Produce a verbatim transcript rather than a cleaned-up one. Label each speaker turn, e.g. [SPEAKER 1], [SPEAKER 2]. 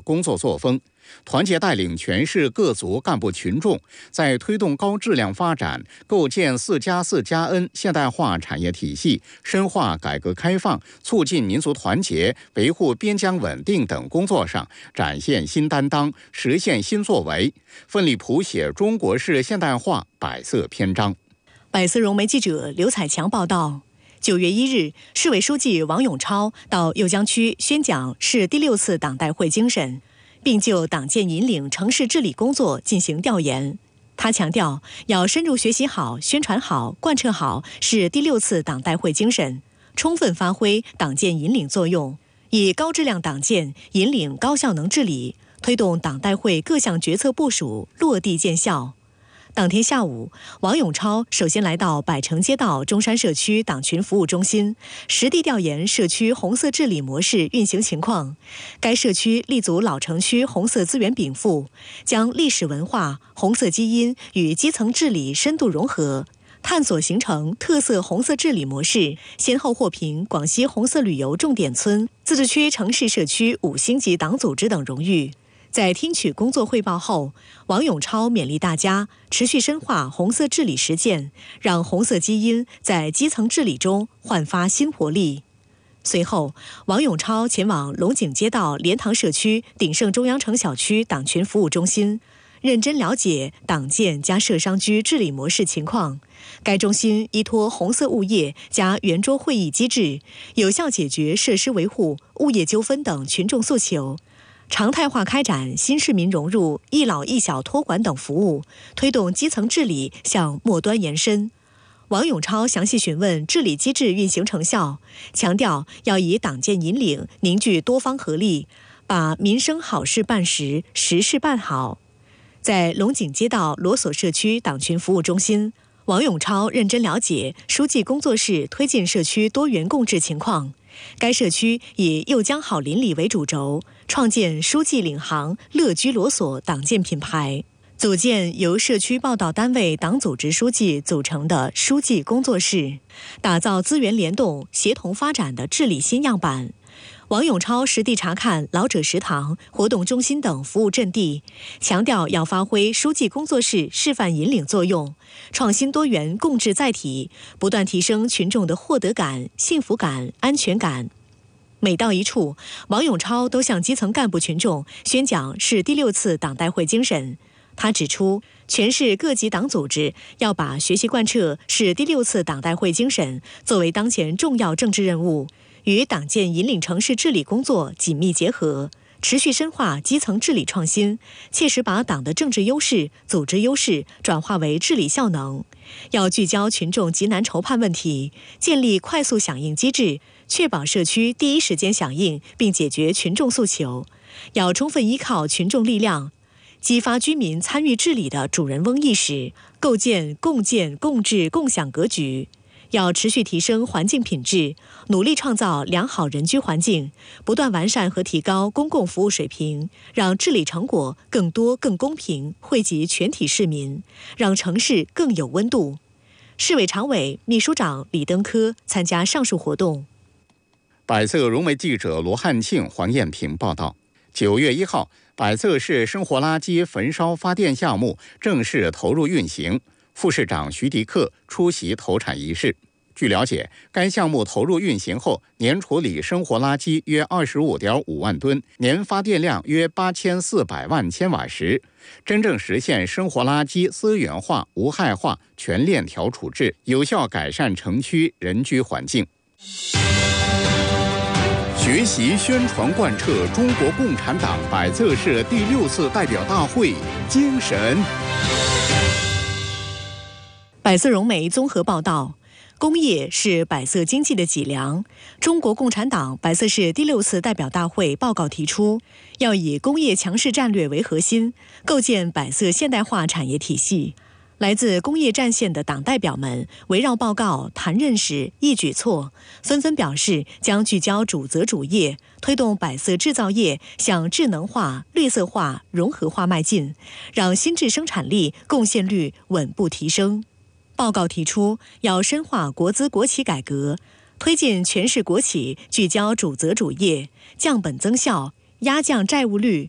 [SPEAKER 1] 工作作风，团结带领全市各族干部群众，在推动高质量发展、构建四加四加 N 现代化产业体系、深化改革开放、促进民族团结、维护边疆稳定等工作上展现新担当，实现新作为，奋力谱写中国式现代化百色篇章。
[SPEAKER 2] 百色融媒记者刘彩强报道。九月一日，市委书记王永超到酉江区宣讲市第六次党代会精神，并就党建引领城市治理工作进行调研。他强调，要深入学习好、宣传好、贯彻好市第六次党代会精神，充分发挥党建引领作用，以高质量党建引领高效能治理，推动党代会各项决策部署落地见效。当天下午，王永超首先来到百城街道中山社区党群服务中心，实地调研社区红色治理模式运行情况。该社区立足老城区红色资源禀赋，将历史文化、红色基因与基层治理深度融合，探索形成特色红色治理模式，先后获评广西红色旅游重点村、自治区城市社区五星级党组织等荣誉。在听取工作汇报后，王永超勉励大家持续深化红色治理实践，让红色基因在基层治理中焕发新活力。随后，王永超前往龙井街道莲塘社区鼎盛中央城小区党群服务中心，认真了解党建加社商居治理模式情况。该中心依托红色物业加圆桌会议机制，有效解决设施维护、物业纠纷等群众诉求，常态化开展新市民融入一老一小托管等服务，推动基层治理向末端延伸。王永超详细询问治理机制运行成效，强调要以党建引领，凝聚多方合力，把民生好事办实，实事办好。在龙井街道罗索社区党群服务中心，王永超认真了解书记工作室推进社区多元共治情况。该社区以酉江好邻里为主轴，创建书记领航乐居罗索党建品牌，组建由社区报道单位党组织书记组成的书记工作室，打造资源联动、协同发展的治理新样板。王永超实地查看老者食堂、活动中心等服务阵地，强调要发挥书记工作室示范引领作用，创新多元共治载体，不断提升群众的获得感、幸福感、安全感。每到一处，王永超都向基层干部群众宣讲市第六次党代会精神。他指出，全市各级党组织要把学习贯彻市第六次党代会精神作为当前重要政治任务，与党建引领城市治理工作紧密结合，持续深化基层治理创新，切实把党的政治优势、组织优势转化为治理效能。要聚焦群众急难愁盼问题，建立快速响应机制，确保社区第一时间响应并解决群众诉求。要充分依靠群众力量，激发居民参与治理的主人翁意识，构建共建共治共享格局。要持续提升环境品质，努力创造良好人居环境，不断完善和提高公共服务水平，让治理成果更多更公平惠及全体市民，让城市更有温度。市委常委、秘书长李登科参加上述活动。
[SPEAKER 1] 百色融媒记者罗汉庆、黄艳平报道。九月一号，百色市生活垃圾焚烧发电项目正式投入运行。副市长徐迪克出席投产仪式。据了解，该项目投入运行后，年处理生活垃圾约二十五点五万吨，年发电量约八千四百万千瓦时，真正实现生活垃圾资源化、无害化、全链条处置，有效改善城区人居环境。学习宣传贯彻中国共产党百色市第六次代表大会精神。
[SPEAKER 2] 百色融媒综合报道，工业是百色经济的脊梁。中国共产党百色市第六次代表大会报告提出，要以工业强势战略为核心，构建百色现代化产业体系。来自工业战线的党代表们围绕报告谈认识、议举措，纷纷表示将聚焦主责主业，推动百色制造业向智能化、绿色化、融合化迈进，让新质生产力贡献率稳步提升。报告提出，要深化国资国企改革，推进全市国企聚焦主责主业，降本增效，压降债务率，